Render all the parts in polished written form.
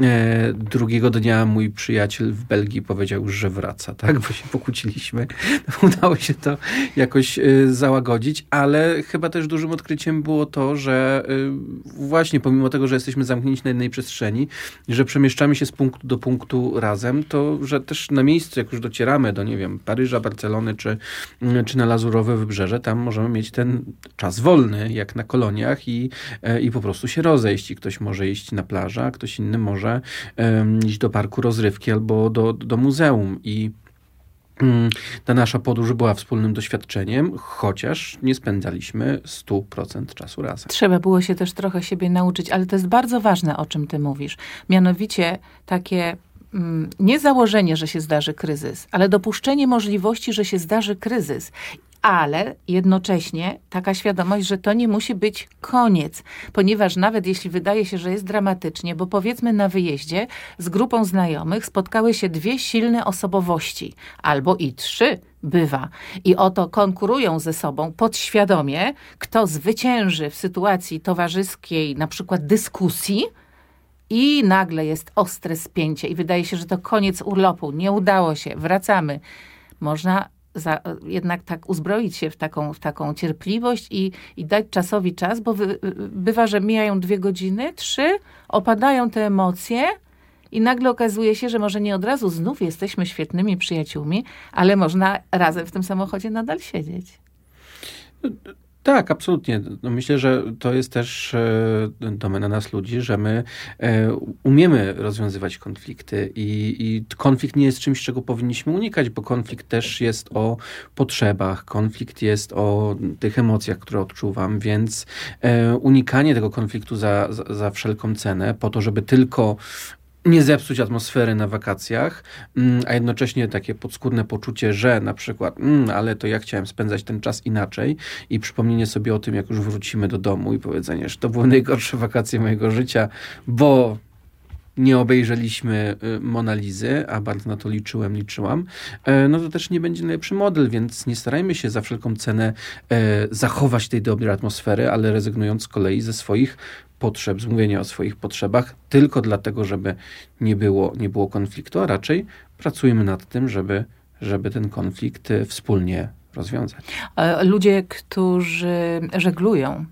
Drugiego dnia mój przyjaciel w Belgii powiedział już, że wraca, tak? Bo się pokłóciliśmy. Udało się to jakoś załagodzić, ale chyba też dużym odkryciem było to, że właśnie pomimo tego, że jesteśmy zamknięci na jednej przestrzeni, że przemieszczamy się z punktu do punktu razem, to że też na miejscu, jak już docieramy do, nie wiem, Paryża, Barcelony czy na Lazurowe Wybrzeże, tam możemy mieć ten czas wolny, jak na koloniach i po prostu się rozejść. I ktoś może iść na plażę, a ktoś inny może iść do parku rozrywki albo do muzeum. I ta nasza podróż była wspólnym doświadczeniem, chociaż nie spędzaliśmy 100% czasu razem. Trzeba było się też trochę siebie nauczyć, ale to jest bardzo ważne, o czym ty mówisz. Mianowicie takie nie założenie, że się zdarzy kryzys, ale dopuszczenie możliwości, że się zdarzy kryzys. Ale jednocześnie taka świadomość, że to nie musi być koniec, ponieważ nawet jeśli wydaje się, że jest dramatycznie, bo powiedzmy na wyjeździe z grupą znajomych spotkały się 2 silne osobowości, albo i 3 bywa. I oto konkurują ze sobą podświadomie, kto zwycięży w sytuacji towarzyskiej, na przykład dyskusji, i nagle jest ostre spięcie i wydaje się, że to koniec urlopu, nie udało się, wracamy. Można jednak tak uzbroić się w taką cierpliwość i dać czasowi czas, bo bywa, że mijają 2 godziny, 3, opadają te emocje i nagle okazuje się, że może nie od razu znów jesteśmy świetnymi przyjaciółmi, ale można razem w tym samochodzie nadal siedzieć. Tak, absolutnie. No myślę, że to jest też domena nas ludzi, że my umiemy rozwiązywać konflikty i konflikt nie jest czymś, czego powinniśmy unikać, bo konflikt też jest o potrzebach, konflikt jest o tych emocjach, które odczuwam, więc unikanie tego konfliktu za wszelką cenę, po to, żeby tylko nie zepsuć atmosfery na wakacjach, a jednocześnie takie podskórne poczucie, że na przykład, ale to ja chciałem spędzać ten czas inaczej i przypomnienie sobie o tym, jak już wrócimy do domu i powiedzenie, że to były najgorsze wakacje mojego życia, bo nie obejrzeliśmy Monalizy, a bardzo na to liczyłam, no to też nie będzie najlepszy model, więc nie starajmy się za wszelką cenę zachować tej dobrej atmosfery, ale rezygnując z kolei ze swoich potrzeb, z mówienia o swoich potrzebach, tylko dlatego, żeby nie było konfliktu, a raczej pracujmy nad tym, żeby ten konflikt wspólnie rozwiązać. Ludzie, którzy żeglują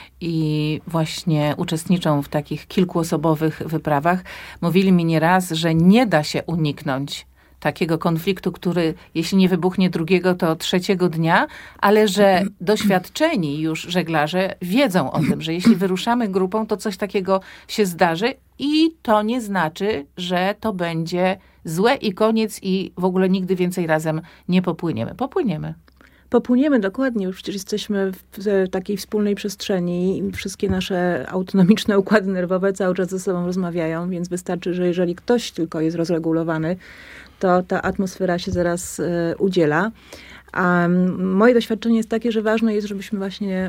i właśnie uczestniczą w takich kilkuosobowych wyprawach, mówili mi nieraz, że nie da się uniknąć takiego konfliktu, który jeśli nie wybuchnie 2., to 3. dnia, ale że doświadczeni już żeglarze wiedzą o tym, że jeśli wyruszamy grupą, to coś takiego się zdarzy i to nie znaczy, że to będzie złe i koniec i w ogóle nigdy więcej razem nie popłyniemy. Popłyniemy, dokładnie, już przecież jesteśmy w takiej wspólnej przestrzeni i wszystkie nasze autonomiczne układy nerwowe cały czas ze sobą rozmawiają, więc wystarczy, że jeżeli ktoś tylko jest rozregulowany, to ta atmosfera się zaraz udziela. A moje doświadczenie jest takie, że ważne jest, żebyśmy właśnie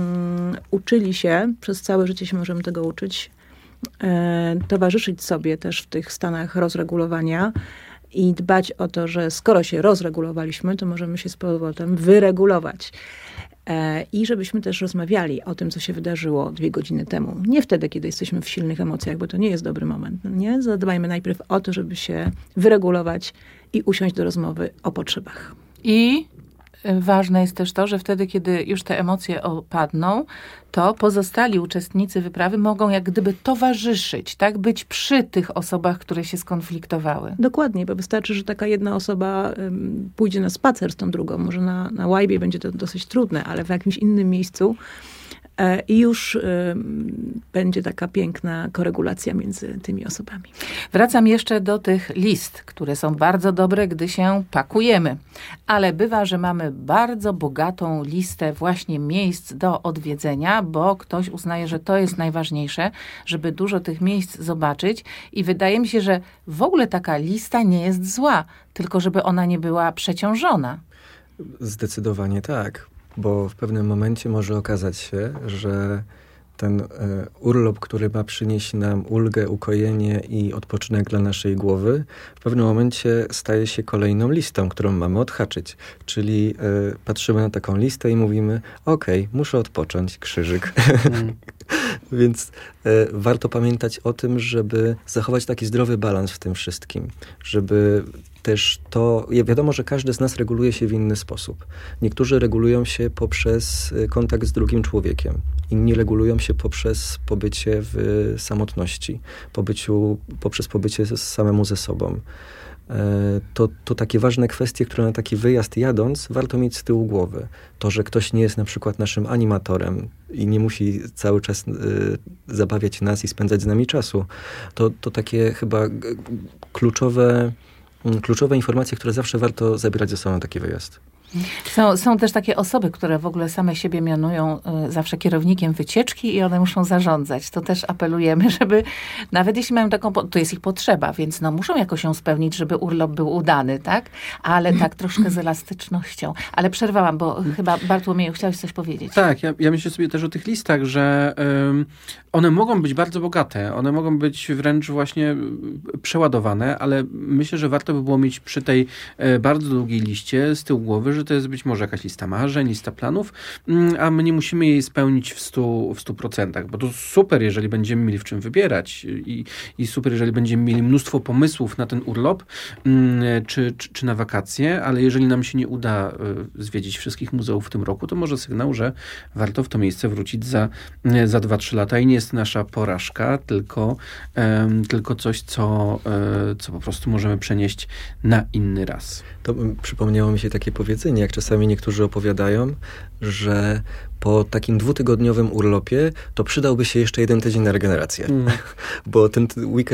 uczyli się, przez całe życie się możemy tego uczyć, towarzyszyć sobie też w tych stanach rozregulowania i dbać o to, że skoro się rozregulowaliśmy, to możemy się z powrotem wyregulować. I żebyśmy też rozmawiali o tym, co się wydarzyło 2 godziny temu. Nie wtedy, kiedy jesteśmy w silnych emocjach, bo to nie jest dobry moment. Nie? Zadbajmy najpierw o to, żeby się wyregulować i usiąść do rozmowy o potrzebach. I ważne jest też to, że wtedy, kiedy już te emocje opadną, to pozostali uczestnicy wyprawy mogą jak gdyby towarzyszyć, tak? Być przy tych osobach, które się skonfliktowały. Dokładnie, bo wystarczy, że taka jedna osoba pójdzie na spacer z tą drugą. Może na łajbie będzie to dosyć trudne, ale w jakimś innym miejscu i już będzie taka piękna koregulacja między tymi osobami. Wracam jeszcze do tych list, które są bardzo dobre, gdy się pakujemy. Ale bywa, że mamy bardzo bogatą listę właśnie miejsc do odwiedzenia, bo ktoś uznaje, że to jest najważniejsze, żeby dużo tych miejsc zobaczyć. I wydaje mi się, że w ogóle taka lista nie jest zła, tylko żeby ona nie była przeciążona. Zdecydowanie tak. Bo w pewnym momencie może okazać się, że ten urlop, który ma przynieść nam ulgę, ukojenie i odpoczynek dla naszej głowy, w pewnym momencie staje się kolejną listą, którą mamy odhaczyć. Czyli patrzymy na taką listę i mówimy, okej, muszę odpocząć, krzyżyk. Więc warto pamiętać o tym, żeby zachować taki zdrowy balans w tym wszystkim. Żeby też wiadomo, że każdy z nas reguluje się w inny sposób. Niektórzy regulują się poprzez kontakt z drugim człowiekiem. Inni regulują się poprzez pobycie w samotności. Poprzez pobycie samemu ze sobą. To takie ważne kwestie, które na taki wyjazd jadąc warto mieć z tyłu głowy. To, że ktoś nie jest na przykład naszym animatorem i nie musi cały czas zabawiać nas i spędzać z nami czasu. To takie chyba kluczowe informacje, które zawsze warto zabierać ze sobą na taki wyjazd. Są też takie osoby, które w ogóle same siebie mianują zawsze kierownikiem wycieczki i one muszą zarządzać. To też apelujemy, żeby nawet jeśli mają taką, to jest ich potrzeba, więc muszą jakoś ją spełnić, żeby urlop był udany, tak? Ale tak troszkę z elastycznością. Ale przerwałam, bo chyba Bartłomieju chciałeś coś powiedzieć. Tak, ja myślę sobie też o tych listach, że one mogą być bardzo bogate, one mogą być wręcz właśnie przeładowane, ale myślę, że warto by było mieć przy tej bardzo długiej liście z tyłu głowy, że to jest być może jakaś lista marzeń, lista planów, a my nie musimy jej spełnić w 100%, bo to super, jeżeli będziemy mieli w czym wybierać i super, jeżeli będziemy mieli mnóstwo pomysłów na ten urlop czy na wakacje, ale jeżeli nam się nie uda zwiedzić wszystkich muzeów w tym roku, to może sygnał, że warto w to miejsce wrócić za 2-3 lata i nie jest nasza porażka, tylko coś, co po prostu możemy przenieść na inny raz. To przypomniało mi się takie powiedzenie, jak czasami niektórzy opowiadają, że po takim 2-tygodniowym urlopie to przydałby się jeszcze 1 tydzień na regenerację. Bo ten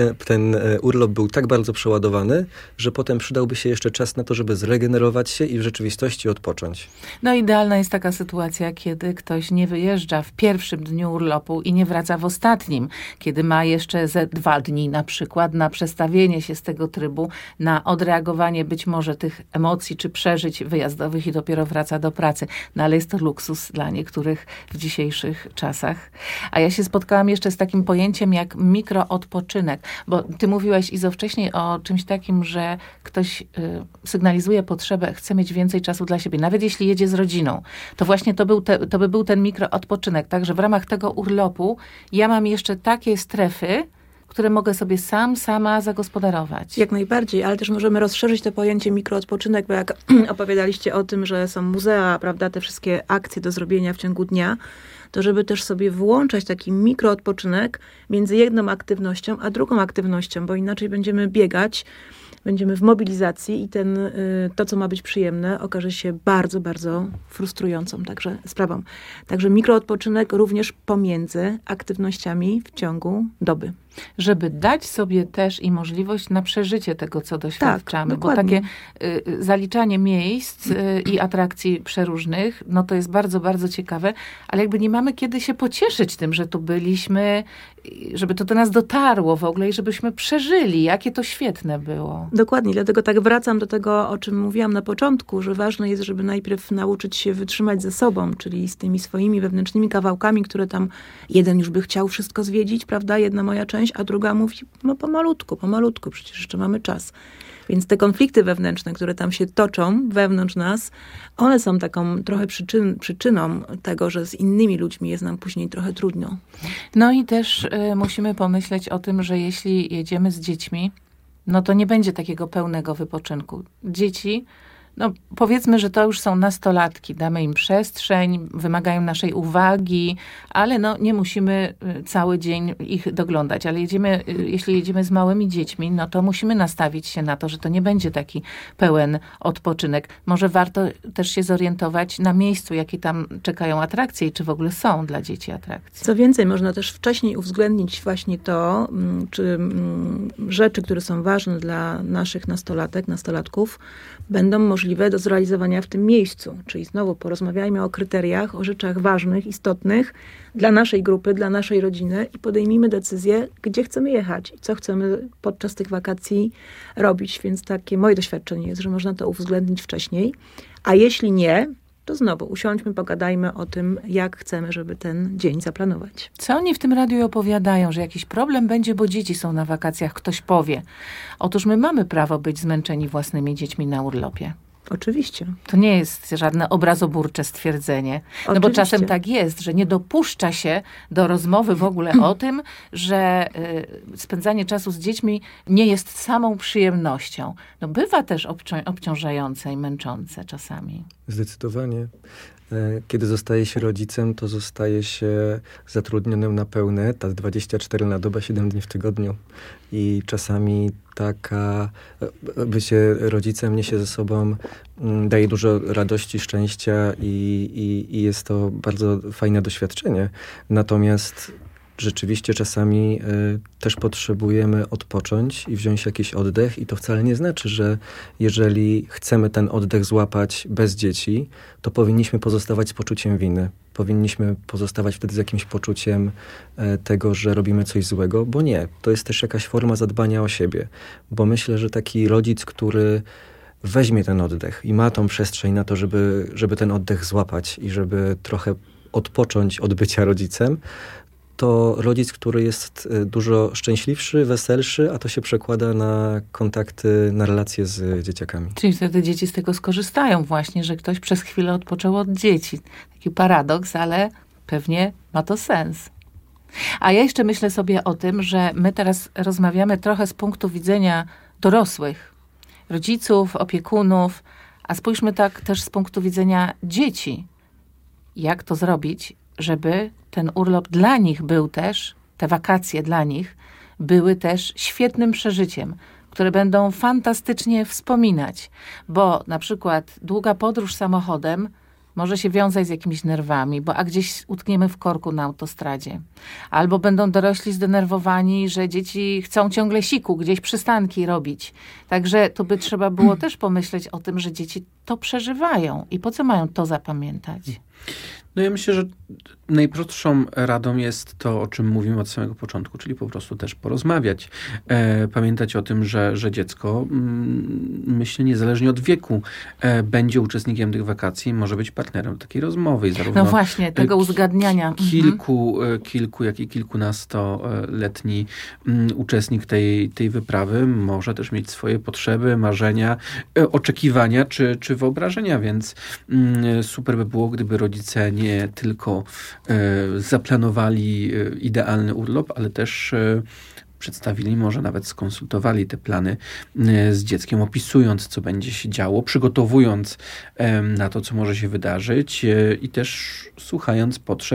urlop był tak bardzo przeładowany, że potem przydałby się jeszcze czas na to, żeby zregenerować się i w rzeczywistości odpocząć. No idealna jest taka sytuacja, kiedy ktoś nie wyjeżdża w pierwszym dniu urlopu i nie wraca w ostatnim, kiedy ma jeszcze ze 2 dni na przykład na przestawienie się z tego trybu, na odreagowanie być może tych emocji czy przeżyć wyjazdowych i dopiero wraca do pracy. No ale jest to luksus dla niektórych w dzisiejszych czasach. A ja się spotkałam jeszcze z takim pojęciem jak mikroodpoczynek, bo ty mówiłaś, Izo, wcześniej o czymś takim, że ktoś sygnalizuje potrzebę, chce mieć więcej czasu dla siebie, nawet jeśli jedzie z rodziną. To właśnie to by był ten mikroodpoczynek, tak, że w ramach tego urlopu ja mam jeszcze takie strefy, które mogę sobie sama zagospodarować. Jak najbardziej, ale też możemy rozszerzyć to pojęcie mikroodpoczynek, bo jak opowiadaliście o tym, że są muzea, prawda, te wszystkie akcje do zrobienia w ciągu dnia, to żeby też sobie włączać taki mikroodpoczynek między jedną aktywnością a drugą aktywnością, bo inaczej będziemy biegać, będziemy w mobilizacji i to, co ma być przyjemne, okaże się bardzo, bardzo frustrującą sprawą. Także mikroodpoczynek również pomiędzy aktywnościami w ciągu doby. Żeby dać sobie też i możliwość na przeżycie tego, co doświadczamy. Tak, bo takie zaliczanie miejsc i atrakcji przeróżnych, no to jest bardzo, bardzo ciekawe, ale jakby nie mamy kiedy się pocieszyć tym, że tu byliśmy, żeby to do nas dotarło w ogóle i żebyśmy przeżyli. Jakie to świetne było. Dokładnie, dlatego tak wracam do tego, o czym mówiłam na początku, że ważne jest, żeby najpierw nauczyć się wytrzymać ze sobą, czyli z tymi swoimi wewnętrznymi kawałkami, które tam jeden już by chciał wszystko zwiedzić, prawda, jedna moja część, a druga mówi, no pomalutku, przecież jeszcze mamy czas. Więc te konflikty wewnętrzne, które tam się toczą wewnątrz nas, one są taką trochę przyczyną tego, że z innymi ludźmi jest nam później trochę trudno. No i też musimy pomyśleć o tym, że jeśli jedziemy z dziećmi, no to nie będzie takiego pełnego wypoczynku. Dzieci, no powiedzmy, że to już są nastolatki, damy im przestrzeń, wymagają naszej uwagi, ale no nie musimy cały dzień ich doglądać. Ale jeśli jedziemy z małymi dziećmi, no to musimy nastawić się na to, że to nie będzie taki pełen odpoczynek. Może warto też się zorientować na miejscu, jakie tam czekają atrakcje i czy w ogóle są dla dzieci atrakcje. Co więcej, można też wcześniej uwzględnić właśnie to, czy rzeczy, które są ważne dla naszych nastolatków, będą możliwe do zrealizowania w tym miejscu. Czyli znowu porozmawiajmy o kryteriach, o rzeczach ważnych, istotnych dla naszej grupy, dla naszej rodziny i podejmijmy decyzję, gdzie chcemy jechać i co chcemy podczas tych wakacji robić. Więc takie moje doświadczenie jest, że można to uwzględnić wcześniej. A jeśli nie, to znowu usiądźmy, pogadajmy o tym, jak chcemy, żeby ten dzień zaplanować. Co oni w tym radiu opowiadają, że jakiś problem będzie, bo dzieci są na wakacjach, ktoś powie. Otóż my mamy prawo być zmęczeni własnymi dziećmi na urlopie. Oczywiście. To nie jest żadne obrazoburcze stwierdzenie. No bo czasem tak jest, że nie dopuszcza się do rozmowy w ogóle o tym, że spędzanie czasu z dziećmi nie jest samą przyjemnością. No bywa też obciążające i męczące czasami. Zdecydowanie. Kiedy zostaje się rodzicem, to zostaje się zatrudnionym na pełny etat, 24 na dobę, 7 dni w tygodniu. I czasami bycie rodzicem niesie ze sobą, daje dużo radości, szczęścia i jest to bardzo fajne doświadczenie. Natomiast rzeczywiście czasami też potrzebujemy odpocząć i wziąć jakiś oddech i to wcale nie znaczy, że jeżeli chcemy ten oddech złapać bez dzieci, to powinniśmy pozostawać z poczuciem winy. Powinniśmy pozostawać wtedy z jakimś poczuciem tego, że robimy coś złego, bo nie. To jest też jakaś forma zadbania o siebie. Bo myślę, że taki rodzic, który weźmie ten oddech i ma tą przestrzeń na to, żeby ten oddech złapać i żeby trochę odpocząć od bycia rodzicem, to rodzic, który jest dużo szczęśliwszy, weselszy, a to się przekłada na kontakty, na relacje z dzieciakami. Czyli wtedy dzieci z tego skorzystają właśnie, że ktoś przez chwilę odpoczął od dzieci. Taki paradoks, ale pewnie ma to sens. A ja jeszcze myślę sobie o tym, że my teraz rozmawiamy trochę z punktu widzenia dorosłych, rodziców, opiekunów, a spójrzmy tak też z punktu widzenia dzieci. Jak to zrobić, żeby ten urlop dla nich był też, te wakacje dla nich były też świetnym przeżyciem, które będą fantastycznie wspominać, bo na przykład długa podróż samochodem może się wiązać z jakimiś nerwami, a gdzieś utkniemy w korku na autostradzie. Albo będą dorośli zdenerwowani, że dzieci chcą ciągle siku, gdzieś przystanki robić. Także tu by trzeba było też pomyśleć o tym, że dzieci to przeżywają i po co mają to zapamiętać? No ja myślę, że najprostszą radą jest to, o czym mówimy od samego początku, czyli po prostu też porozmawiać. Pamiętać o tym, że dziecko, myślę, niezależnie od wieku, będzie uczestnikiem tych wakacji, może być partnerem takiej rozmowy. I zarówno no właśnie, tego uzgadniania. Kilku, jak i kilkunastoletni uczestnik tej wyprawy może też mieć swoje potrzeby, marzenia, oczekiwania czy wyobrażenia, więc super by było, gdyby rodzice nie tylko zaplanowali idealny urlop, ale też przedstawili, może nawet skonsultowali te plany z dzieckiem, opisując, co będzie się działo, przygotowując na to, co może się wydarzyć i też słuchając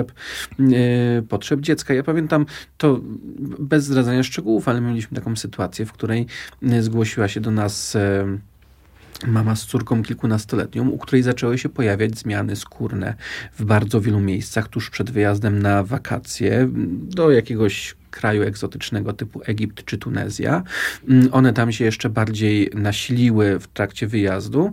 potrzeb dziecka. Ja pamiętam to bez zdradzania szczegółów, ale mieliśmy taką sytuację, w której zgłosiła się do nas mama z córką kilkunastoletnią, u której zaczęły się pojawiać zmiany skórne w bardzo wielu miejscach tuż przed wyjazdem na wakacje do jakiegoś kraju egzotycznego typu Egipt czy Tunezja. One tam się jeszcze bardziej nasiliły w trakcie wyjazdu.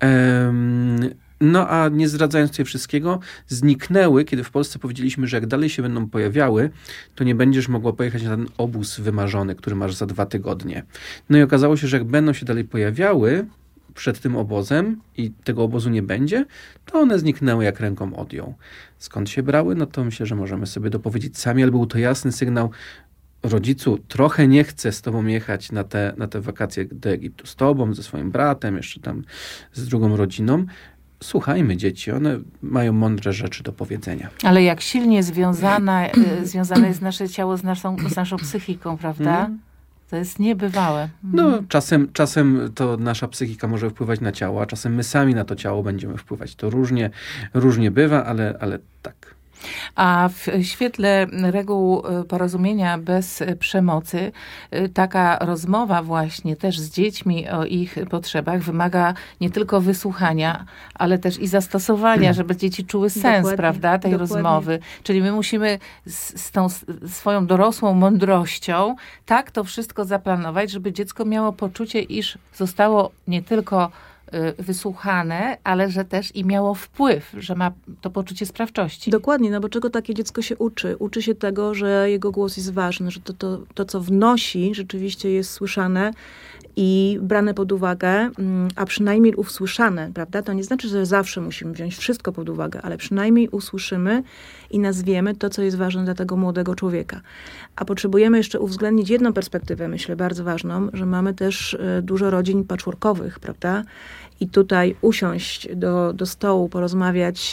No a nie zdradzając tutaj wszystkiego, zniknęły, kiedy w Polsce powiedzieliśmy, że jak dalej się będą pojawiały, to nie będziesz mogła pojechać na ten obóz wymarzony, który masz za 2 tygodnie. No i okazało się, że jak będą się dalej pojawiały przed tym obozem i tego obozu nie będzie, to one zniknęły jak ręką odjął. Skąd się brały? No to myślę, że możemy sobie dopowiedzieć sami, ale był to jasny sygnał: rodzicu, trochę nie chcę z tobą jechać na te wakacje do Egiptu, z tobą, ze swoim bratem, jeszcze tam z drugą rodziną. Słuchajmy dzieci, one mają mądre rzeczy do powiedzenia. Ale jak silnie związane jest nasze ciało z naszą psychiką, prawda? To jest niebywałe. No, czasem to nasza psychika może wpływać na ciało, a czasem my sami na to ciało będziemy wpływać. To różnie bywa, ale tak. A w świetle reguł porozumienia bez przemocy, taka rozmowa właśnie też z dziećmi o ich potrzebach wymaga nie tylko wysłuchania, ale też i zastosowania, żeby dzieci czuły sens, prawda, tej rozmowy. Czyli my musimy z tą swoją dorosłą mądrością tak to wszystko zaplanować, żeby dziecko miało poczucie, iż zostało nie tylko wysłuchane, ale że też i miało wpływ, że ma to poczucie sprawczości. Dokładnie, no bo czego takie dziecko się uczy? Uczy się tego, że jego głos jest ważny, że to co wnosi, rzeczywiście jest słyszane i brane pod uwagę, a przynajmniej usłyszane, prawda? To nie znaczy, że zawsze musimy wziąć wszystko pod uwagę, ale przynajmniej usłyszymy i nazwiemy to, co jest ważne dla tego młodego człowieka. A potrzebujemy jeszcze uwzględnić jedną perspektywę, myślę, bardzo ważną, że mamy też dużo rodzin patchworkowych, prawda? I tutaj usiąść do stołu, porozmawiać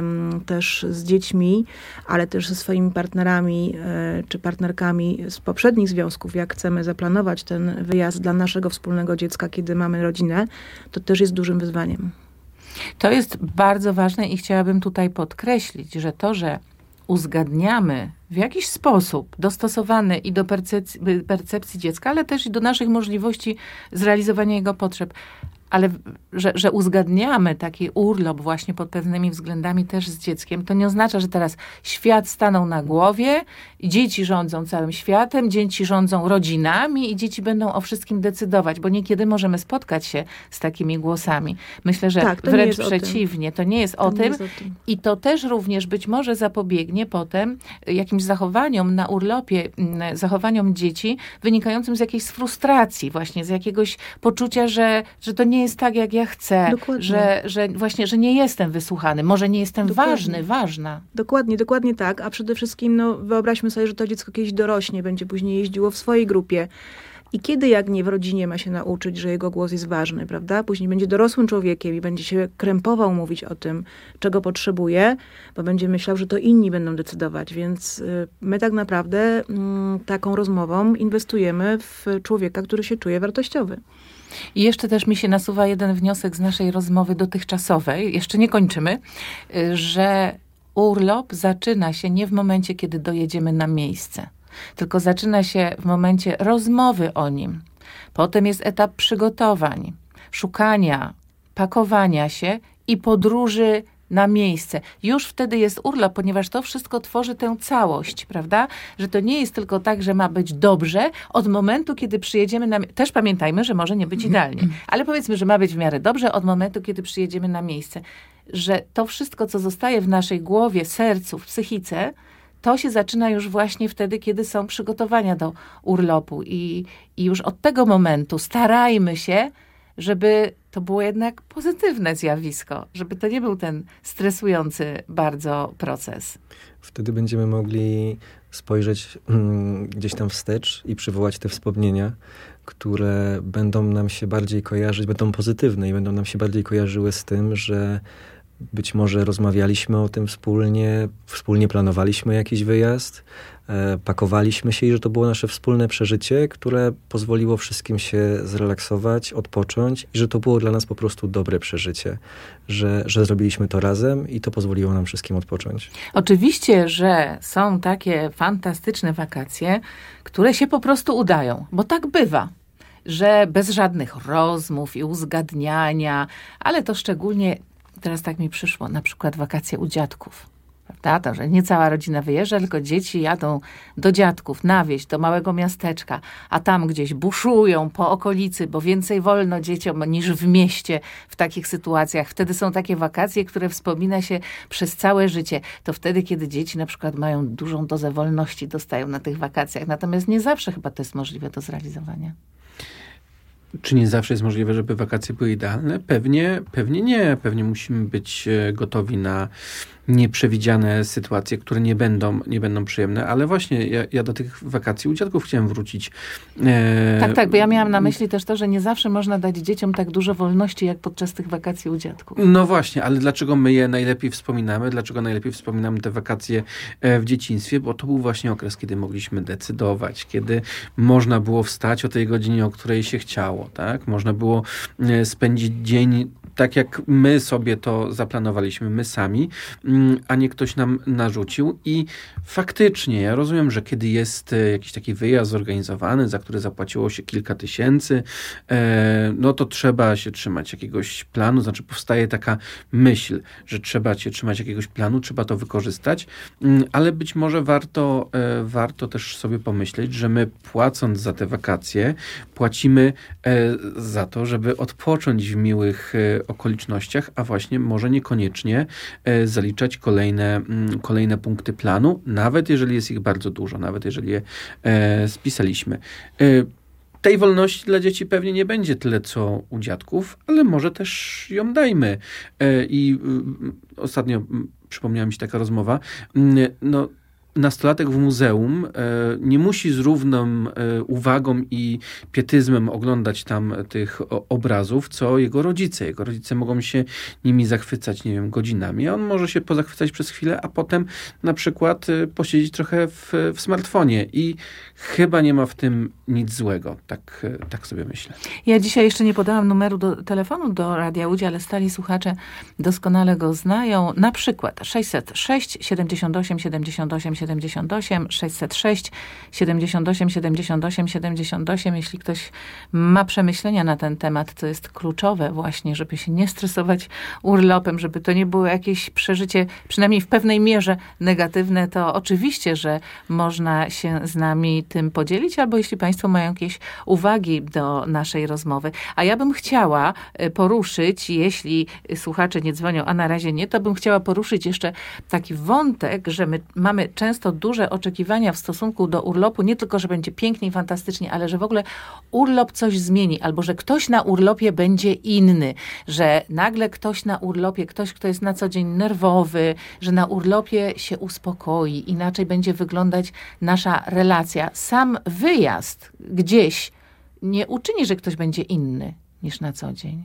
też z dziećmi, ale też ze swoimi partnerami czy partnerkami z poprzednich związków, jak chcemy zaplanować ten wyjazd dla naszego wspólnego dziecka, kiedy mamy rodzinę, to też jest dużym wyzwaniem. To jest bardzo ważne i chciałabym tutaj podkreślić, że to, że uzgadniamy w jakiś sposób dostosowany i do percepcji dziecka, ale też i do naszych możliwości zrealizowania jego potrzeb, ale że uzgadniamy taki urlop właśnie pod pewnymi względami też z dzieckiem, to nie oznacza, że teraz świat stanął na głowie, dzieci rządzą całym światem, dzieci rządzą rodzinami i dzieci będą o wszystkim decydować, bo niekiedy możemy spotkać się z takimi głosami. Myślę, że tak, wręcz przeciwnie, to nie jest o tym. I to też również być może zapobiegnie potem jakimś zachowaniom na urlopie, zachowaniom dzieci wynikającym z jakiejś frustracji, właśnie z jakiegoś poczucia, że to nie jest tak, jak ja chcę, że właśnie, że nie jestem wysłuchany, może nie jestem ważna. Dokładnie tak, a przede wszystkim wyobraźmy sobie, że to dziecko kiedyś dorośnie, będzie później jeździło w swojej grupie. I kiedy, jak nie w rodzinie, ma się nauczyć, że jego głos jest ważny, prawda? Później będzie dorosłym człowiekiem i będzie się krępował mówić o tym, czego potrzebuje, bo będzie myślał, że to inni będą decydować. Więc my tak naprawdę taką rozmową inwestujemy w człowieka, który się czuje wartościowy. I jeszcze też mi się nasuwa jeden wniosek z naszej rozmowy dotychczasowej, jeszcze nie kończymy, że urlop zaczyna się nie w momencie, kiedy dojedziemy na miejsce, tylko zaczyna się w momencie rozmowy o nim. Potem jest etap przygotowań, szukania, pakowania się i podróży na miejsce. Już wtedy jest urlop, ponieważ to wszystko tworzy tę całość, prawda? Że to nie jest tylko tak, że ma być dobrze od momentu, kiedy przyjedziemy na... Też pamiętajmy, że może nie być idealnie, ale powiedzmy, że ma być w miarę dobrze od momentu, kiedy przyjedziemy na miejsce. Że to wszystko, co zostaje w naszej głowie, sercu, w psychice, to się zaczyna już właśnie wtedy, kiedy są przygotowania do urlopu. I już od tego momentu starajmy się, żeby to było jednak pozytywne zjawisko, żeby to nie był ten stresujący bardzo proces. Wtedy będziemy mogli spojrzeć gdzieś tam wstecz i przywołać te wspomnienia, które będą nam się bardziej kojarzyć, będą pozytywne i będą nam się bardziej kojarzyły z tym, że być może rozmawialiśmy o tym wspólnie planowaliśmy jakiś wyjazd, pakowaliśmy się i że to było nasze wspólne przeżycie, które pozwoliło wszystkim się zrelaksować, odpocząć i że to było dla nas po prostu dobre przeżycie, że zrobiliśmy to razem i to pozwoliło nam wszystkim odpocząć. Oczywiście, że są takie fantastyczne wakacje, które się po prostu udają, bo tak bywa, że bez żadnych rozmów i uzgadniania, ale to szczególnie teraz tak mi przyszło, na przykład wakacje u dziadków. Prawda? To, że nie cała rodzina wyjeżdża, tylko dzieci jadą do dziadków, na wieś, do małego miasteczka, a tam gdzieś buszują po okolicy, bo więcej wolno dzieciom niż w mieście w takich sytuacjach. Wtedy są takie wakacje, które wspomina się przez całe życie. To wtedy, kiedy dzieci na przykład mają dużą dozę wolności, dostają na tych wakacjach. Natomiast nie zawsze chyba to jest możliwe do zrealizowania. Czy nie zawsze jest możliwe, żeby wakacje były idealne? Pewnie nie. Pewnie musimy być gotowi na nieprzewidziane sytuacje, które nie będą przyjemne, ale właśnie ja do tych wakacji u dziadków chciałem wrócić. Tak, bo ja miałam na myśli też to, że nie zawsze można dać dzieciom tak dużo wolności, jak podczas tych wakacji u dziadków. No właśnie, ale dlaczego my je najlepiej wspominamy? Dlaczego najlepiej wspominamy te wakacje w dzieciństwie? Bo to był właśnie okres, kiedy mogliśmy decydować, kiedy można było wstać o tej godzinie, o której się chciało, tak? Można było spędzić dzień tak, jak my sobie to zaplanowaliśmy, my sami, a nie ktoś nam narzucił. I faktycznie, ja rozumiem, że kiedy jest jakiś taki wyjazd zorganizowany, za który zapłaciło się kilka tysięcy, no to trzeba się trzymać jakiegoś planu, znaczy powstaje taka myśl, że trzeba się trzymać jakiegoś planu, trzeba to wykorzystać, ale być może warto też sobie pomyśleć, że my płacąc za te wakacje, płacimy za to, żeby odpocząć w miłych okolicznościach, a właśnie może niekoniecznie zaliczać kolejne punkty planu, nawet jeżeli jest ich bardzo dużo, nawet jeżeli je spisaliśmy. tej wolności dla dzieci pewnie nie będzie tyle, co u dziadków, ale może też ją dajmy. I ostatnio przypomniała mi się taka rozmowa. No, nastolatek w muzeum nie musi z równą uwagą i pietyzmem oglądać tam tych obrazów, co jego rodzice. Jego rodzice mogą się nimi zachwycać, nie wiem, godzinami. On może się pozachwycać przez chwilę, a potem na przykład posiedzieć trochę w smartfonie. I chyba nie ma w tym nic złego. Tak sobie myślę. Ja dzisiaj jeszcze nie podałam numeru do telefonu do Radia Łódź, ale stali słuchacze doskonale go znają. Na przykład 606 78 78 78, 606 78 78 78. Jeśli ktoś ma przemyślenia na ten temat, to jest kluczowe właśnie, żeby się nie stresować urlopem, żeby to nie było jakieś przeżycie, przynajmniej w pewnej mierze negatywne, to oczywiście, że można się z nami tym podzielić, albo jeśli Państwo mają jakieś uwagi do naszej rozmowy. A ja bym chciała poruszyć, jeśli słuchacze nie dzwonią, a na razie nie, to bym chciała poruszyć jeszcze taki wątek, że my mamy często duże oczekiwania w stosunku do urlopu, nie tylko, że będzie pięknie i fantastycznie, ale że w ogóle urlop coś zmieni, albo że ktoś na urlopie będzie inny, że nagle ktoś na urlopie, ktoś, kto jest na co dzień nerwowy, że na urlopie się uspokoi, inaczej będzie wyglądać nasza relacja. Sam wyjazd gdzieś nie uczyni, że ktoś będzie inny niż na co dzień.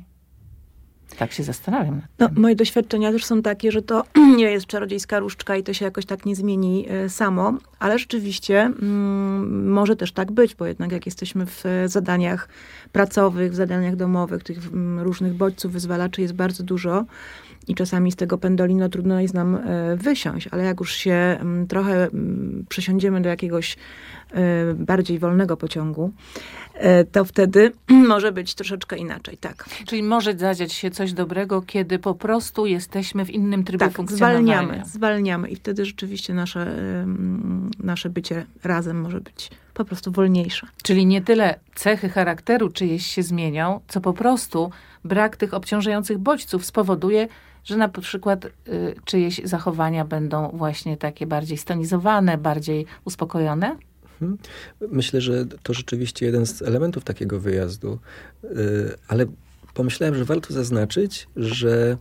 Tak się zastanawiam nad tym. Moje doświadczenia też są takie, że to nie jest czarodziejska różdżka i to się jakoś tak nie zmieni samo, ale rzeczywiście może też tak być, bo jednak jak jesteśmy w zadaniach pracowych, w zadaniach domowych, tych różnych bodźców, wyzwalaczy jest bardzo dużo i czasami z tego pendolino trudno jest nam wysiąść, ale jak już się trochę przesiądziemy do jakiegoś bardziej wolnego pociągu, to wtedy może być troszeczkę inaczej, tak. Czyli może zadziać się coś dobrego, kiedy po prostu jesteśmy w innym trybie funkcjonowania. Zwalniamy i wtedy rzeczywiście nasze bycie razem może być po prostu wolniejsze. Czyli nie tyle cechy charakteru czyjeś się zmienią, co po prostu brak tych obciążających bodźców spowoduje, że na przykład czyjeś zachowania będą właśnie takie bardziej stonizowane, bardziej uspokojone? Myślę, że to rzeczywiście jeden z elementów takiego wyjazdu, ale pomyślałem, że warto zaznaczyć, że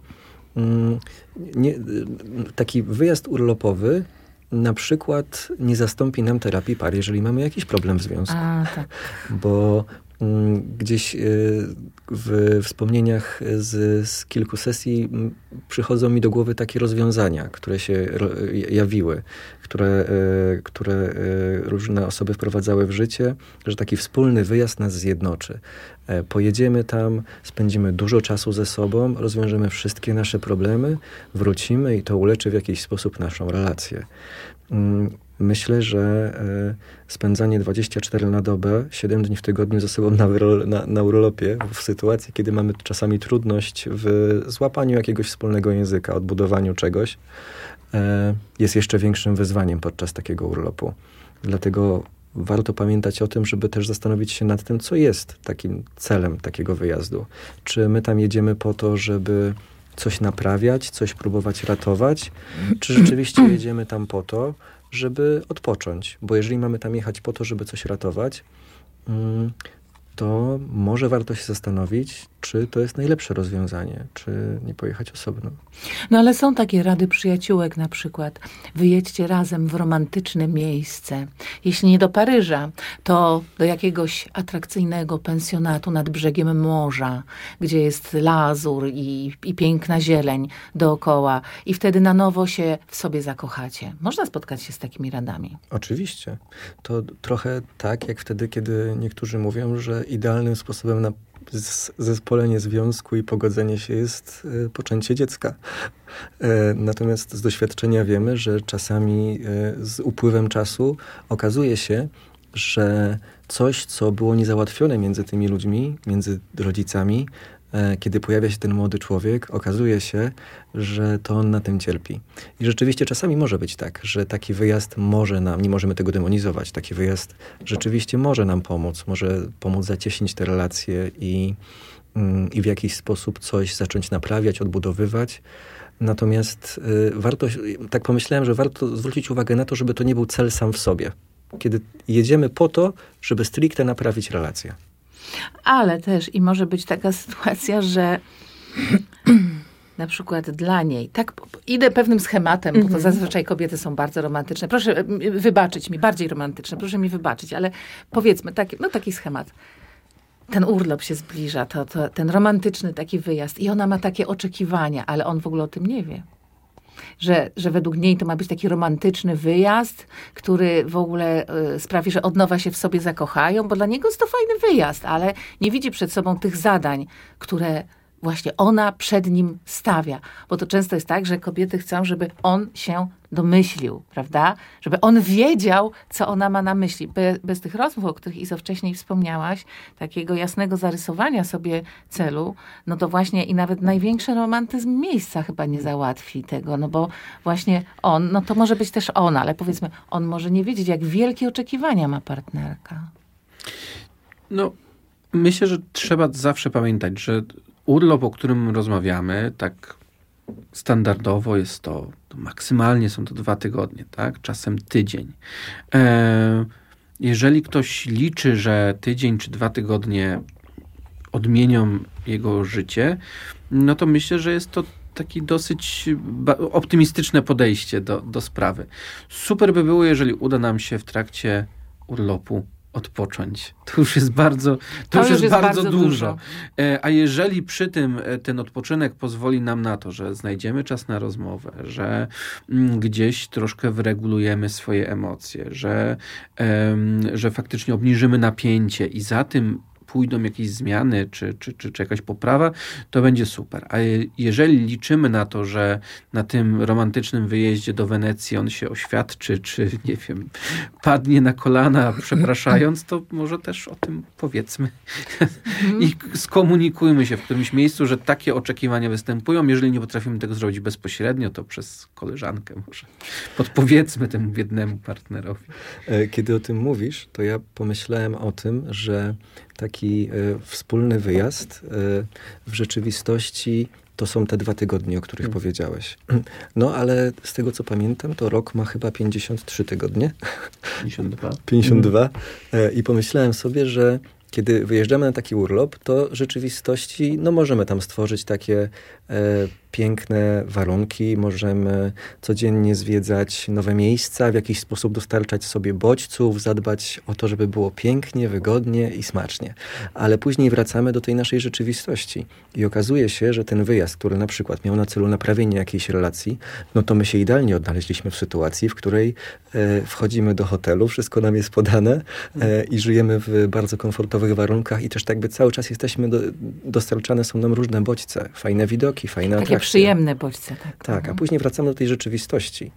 taki wyjazd urlopowy na przykład nie zastąpi nam terapii par, jeżeli mamy jakiś problem w związku. Tak. Bo gdzieś w wspomnieniach z kilku sesji przychodzą mi do głowy takie rozwiązania, które się jawiły, które różne osoby wprowadzały w życie, że taki wspólny wyjazd nas zjednoczy. Pojedziemy tam, spędzimy dużo czasu ze sobą, rozwiążemy wszystkie nasze problemy, wrócimy i to uleczy w jakiś sposób naszą relację. Myślę, że spędzanie 24 na dobę, 7 dni w tygodniu ze sobą na urlopie, w sytuacji, kiedy mamy czasami trudność w złapaniu jakiegoś wspólnego języka, odbudowaniu czegoś, jest jeszcze większym wyzwaniem podczas takiego urlopu. Dlatego warto pamiętać o tym, żeby też zastanowić się nad tym, co jest takim celem takiego wyjazdu. Czy my tam jedziemy po to, żeby coś naprawiać, coś próbować ratować, czy rzeczywiście jedziemy tam po to, żeby odpocząć. Bo jeżeli mamy tam jechać po to, żeby coś ratować, to może warto się zastanowić, czy to jest najlepsze rozwiązanie, czy nie pojechać osobno. No ale są takie rady przyjaciółek na przykład. Wyjedźcie razem w romantyczne miejsce. Jeśli nie do Paryża, to do jakiegoś atrakcyjnego pensjonatu nad brzegiem morza, gdzie jest lazur i piękna zieleń dookoła. I wtedy na nowo się w sobie zakochacie. Można spotkać się z takimi radami. Oczywiście. To trochę tak, jak wtedy, kiedy niektórzy mówią, że idealnym sposobem na zespolenie związku i pogodzenie się jest poczęcie dziecka. Natomiast z doświadczenia wiemy, że czasami z upływem czasu okazuje się, że coś, co było niezałatwione między tymi ludźmi, między rodzicami, kiedy pojawia się ten młody człowiek, okazuje się, że to on na tym cierpi. I rzeczywiście czasami może być tak, że taki wyjazd może nam, nie możemy tego demonizować, taki wyjazd rzeczywiście może nam pomóc, może pomóc zacieśnić te relacje i w jakiś sposób coś zacząć naprawiać, odbudowywać. Natomiast warto, tak pomyślałem, że warto zwrócić uwagę na to, żeby to nie był cel sam w sobie. kiedy jedziemy po to, żeby stricte naprawić relację. Ale też i może być taka sytuacja, że na przykład dla niej, tak idę pewnym schematem, bo to zazwyczaj kobiety są bardzo romantyczne. Proszę wybaczyć mi, bardziej romantyczne, proszę mi wybaczyć, ale powiedzmy, taki schemat. Ten urlop się zbliża, ten romantyczny taki wyjazd i ona ma takie oczekiwania, ale on w ogóle o tym nie wie. Że według niej to ma być taki romantyczny wyjazd, który w ogóle sprawi, że od nowa się w sobie zakochają, bo dla niego jest to fajny wyjazd, ale nie widzi przed sobą tych zadań, które właśnie ona przed nim stawia. Bo to często jest tak, że kobiety chcą, żeby on się domyślił, prawda? Żeby on wiedział, co ona ma na myśli. Bez tych rozmów, o których Izo wcześniej wspomniałaś, takiego jasnego zarysowania sobie celu, no to właśnie i nawet największy romantyzm miejsca chyba nie załatwi tego, no bo właśnie on, no to może być też on, ale powiedzmy, on może nie wiedzieć, jak wielkie oczekiwania ma partnerka. No, myślę, że trzeba zawsze pamiętać, że urlop, o którym rozmawiamy, tak standardowo jest to maksymalnie są to 2 tygodnie, tak? Czasem tydzień. Jeżeli ktoś liczy, że tydzień czy 2 tygodnie odmienią jego życie, no to myślę, że jest to takie dosyć optymistyczne podejście do sprawy. Super by było, jeżeli uda nam się w trakcie urlopu odpocząć. To już jest bardzo, bardzo dużo. A jeżeli przy tym ten odpoczynek pozwoli nam na to, że znajdziemy czas na rozmowę, że gdzieś troszkę wyregulujemy swoje emocje, że faktycznie obniżymy napięcie i za tym pójdą jakieś zmiany, czy jakaś poprawa, to będzie super. A jeżeli liczymy na to, że na tym romantycznym wyjeździe do Wenecji on się oświadczy, czy nie wiem, padnie na kolana przepraszając, to może też o tym powiedzmy i skomunikujmy się w którymś miejscu, że takie oczekiwania występują. Jeżeli nie potrafimy tego zrobić bezpośrednio, to przez koleżankę może podpowiedzmy temu biednemu partnerowi. Kiedy o tym mówisz, to ja pomyślałem o tym, że taki wspólny wyjazd w rzeczywistości to są te 2 tygodnie, o których powiedziałeś. No ale z tego co pamiętam, to rok ma chyba 53 tygodnie. 52. I pomyślałem sobie, że kiedy wyjeżdżamy na taki urlop, to w rzeczywistości możemy tam stworzyć takie piękne warunki, możemy codziennie zwiedzać nowe miejsca, w jakiś sposób dostarczać sobie bodźców, zadbać o to, żeby było pięknie, wygodnie i smacznie. Ale później wracamy do tej naszej rzeczywistości i okazuje się, że ten wyjazd, który na przykład miał na celu naprawienie jakiejś relacji, no to my się idealnie odnaleźliśmy w sytuacji, w której wchodzimy do hotelu, wszystko nam jest podane i żyjemy w bardzo komfortowych warunkach i też tak jakby cały czas jesteśmy, dostarczane są nam różne bodźce, fajne widoki, fajne atrakcje. Takie przyjemne bodźce. Tak, a później wracamy do tej rzeczywistości.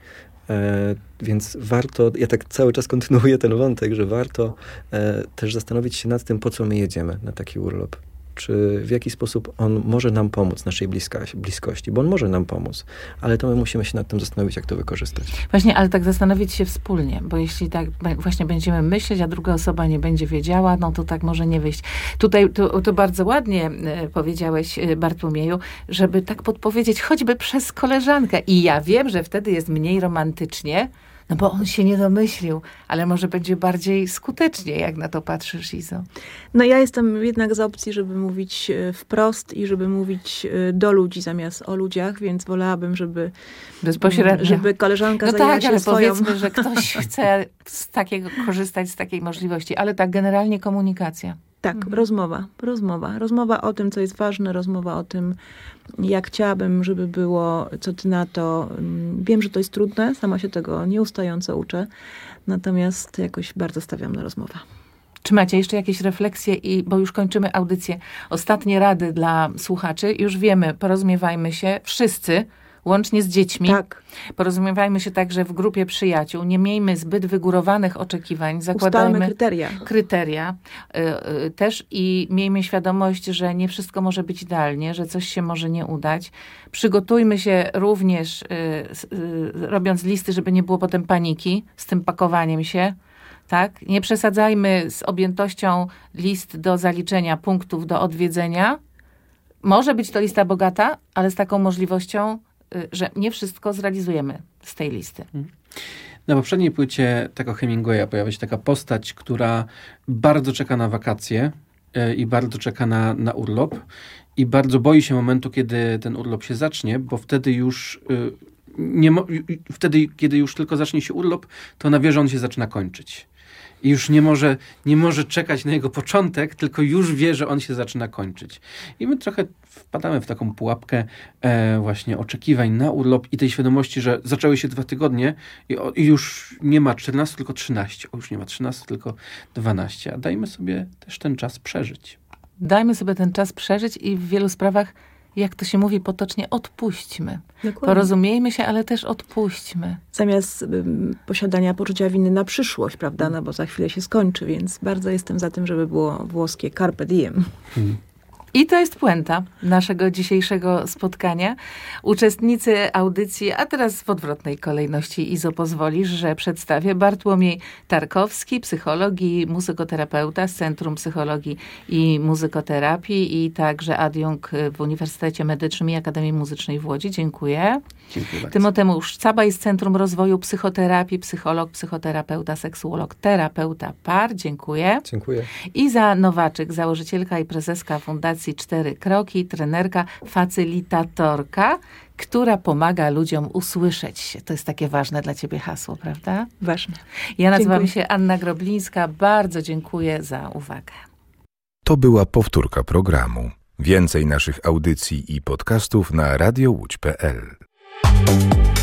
Więc warto, ja tak cały czas kontynuuję ten wątek, że warto też zastanowić się nad tym, po co my jedziemy na taki urlop. Czy w jaki sposób on może nam pomóc, naszej bliskości, bo on może nam pomóc, ale to my musimy się nad tym zastanowić, jak to wykorzystać. Właśnie, ale tak zastanowić się wspólnie, bo jeśli tak właśnie będziemy myśleć, a druga osoba nie będzie wiedziała, no to tak może nie wyjść. Tutaj to bardzo ładnie powiedziałeś, Bartłomieju, żeby tak podpowiedzieć, choćby przez koleżankę. I ja wiem, że wtedy jest mniej romantycznie, no bo on się nie domyślił, ale może będzie bardziej skutecznie, jak na to patrzysz, Izo. No ja jestem jednak za opcji, żeby mówić wprost i żeby mówić do ludzi zamiast o ludziach, więc wolałabym, bezpośrednio, żeby koleżanka zajęła się swoją... powiedzmy, że ktoś chce korzystać z takiej możliwości, ale tak generalnie komunikacja. Tak, rozmowa o tym, co jest ważne, rozmowa o tym, jak chciałabym, żeby było, co ty na to. Wiem, że to jest trudne, sama się tego nieustająco uczę, natomiast jakoś bardzo stawiam na rozmowę. Czy macie jeszcze jakieś refleksje, bo już kończymy audycję? Ostatnie rady dla słuchaczy. Już wiemy, porozumiewajmy się wszyscy, łącznie z dziećmi. Tak. Porozumiewajmy się także w grupie przyjaciół. Nie miejmy zbyt wygórowanych oczekiwań. Ustalmy kryteria też i miejmy świadomość, że nie wszystko może być idealnie, że coś się może nie udać. Przygotujmy się również, robiąc listy, żeby nie było potem paniki z tym pakowaniem się. Tak? Nie przesadzajmy z objętością list do zaliczenia, punktów do odwiedzenia. Może być to lista bogata, ale z taką możliwością, że nie wszystko zrealizujemy z tej listy. Na poprzedniej płycie tego Hemingwaya pojawia się taka postać, która bardzo czeka na wakacje i bardzo czeka na urlop i bardzo boi się momentu, kiedy ten urlop się zacznie, bo wtedy już wtedy, kiedy już tylko zacznie się urlop, to ona wie, że on się zaczyna kończyć. I już nie może czekać na jego początek, tylko już wie, że on się zaczyna kończyć. I my trochę wpadamy w taką pułapkę właśnie oczekiwań na urlop i tej świadomości, że zaczęły się 2 tygodnie i już nie ma 14, tylko 13. Już nie ma 13, tylko 12. A dajmy sobie też ten czas przeżyć. Dajmy sobie ten czas przeżyć i w wielu sprawach, jak to się mówi potocznie, odpuśćmy. Dokładnie. Porozumiejmy się, ale też odpuśćmy. Zamiast posiadania poczucia winy na przyszłość, prawda? No bo za chwilę się skończy, więc bardzo jestem za tym, żeby było włoskie carpe diem. I to jest puenta naszego dzisiejszego spotkania. Uczestnicy audycji, a teraz w odwrotnej kolejności, Izo, pozwolisz, że przedstawię Bartłomiej Tarkowski, psycholog i muzykoterapeuta z Centrum Psychologii i Muzykoterapii i także adiunkt w Uniwersytecie Medycznym i Akademii Muzycznej w Łodzi. Dziękuję. Dziękuję bardzo. Tymoteusz Cabaj z Centrum Rozwoju Psychoterapii, psycholog, psychoterapeuta, seksuolog, terapeuta par. Dziękuję. Dziękuję. Iza Nowaczyk, założycielka i prezeska Fundacji 4 Kroki, trenerka, facylitatorka, która pomaga ludziom usłyszeć się. To jest takie ważne dla ciebie hasło, prawda? Ważne. Ja nazywam się Anna Groblińska. bardzo dziękuję za uwagę. To była powtórka programu. Więcej naszych audycji i podcastów na radiołódź.pl.